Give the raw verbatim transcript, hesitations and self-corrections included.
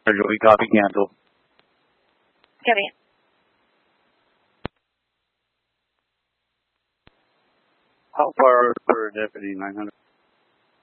Joey, copy, cancel. Copy. How far for Deputy nine hundred?